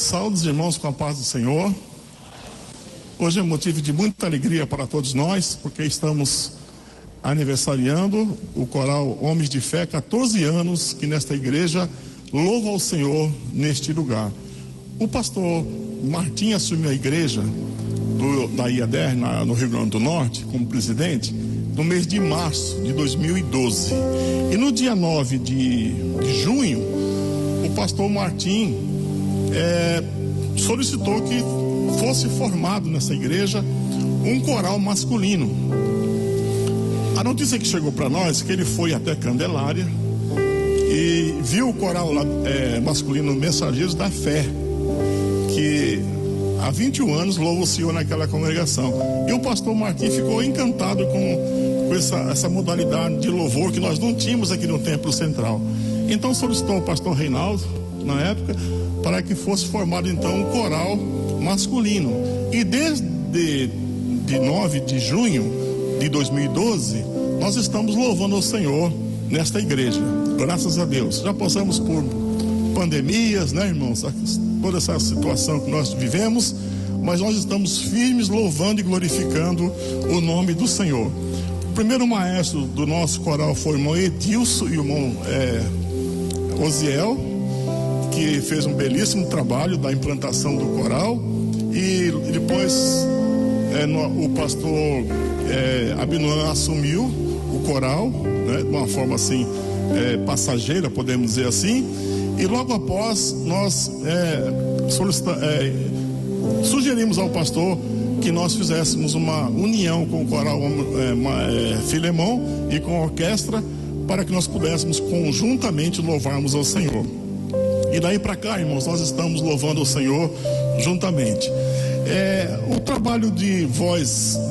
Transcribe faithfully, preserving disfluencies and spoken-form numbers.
Saúde, irmãos, com a paz do Senhor. Hoje é motivo de muita alegria para todos nós, porque estamos aniversariando o coral Homens de Fé, quatorze anos que nesta igreja louva ao Senhor neste lugar. O pastor Martim assumiu a igreja do, da I A D E R, na, no Rio Grande do Norte, como presidente, no mês de março de dois mil e doze. E no dia nove de, de junho, o pastor Martim é, solicitou que fosse formado nessa igreja um coral masculino. A notícia que chegou para nós é que ele foi até Candelária e viu o coral é, masculino Mensageiros da Fé, que há vinte e um anos louva o Senhor naquela congregação. E o pastor Martim ficou encantado com, com essa, essa modalidade de louvor que nós não tínhamos aqui no Templo Central. Então solicitou o pastor Reinaldo, na época, para que fosse formado então um coral masculino. E desde de nove de junho de dois mil e doze, nós estamos louvando ao Senhor nesta igreja. Graças a Deus. Já passamos por pandemias, né, irmãos? Toda essa situação que nós vivemos, mas nós estamos firmes louvando e glorificando o nome do Senhor. O primeiro maestro do nosso coral foi o irmão Edilson e o irmão é, Osiel, que fez um belíssimo trabalho da implantação do coral. E depois é, no, o pastor é, Abinuan assumiu o coral, né, de uma forma assim é, passageira, podemos dizer assim. E logo após nós é, solicita, é, sugerimos ao pastor que nós fizéssemos uma união com o coral é, é, Filemão e com a orquestra, para que nós pudéssemos conjuntamente louvarmos ao Senhor. E daí para cá, irmãos, nós estamos louvando ao Senhor juntamente. É, o trabalho de voz